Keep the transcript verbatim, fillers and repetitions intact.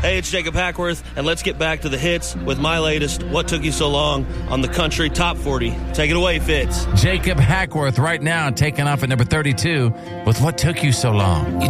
Hey, it's Jacob Hackworth, and let's get back to the hits with my latest, What Took You So Long, on the Country Top forty. Take it away, Fitz. Jacob Hackworth right now taking off at number thirty-two with What Took You So Long.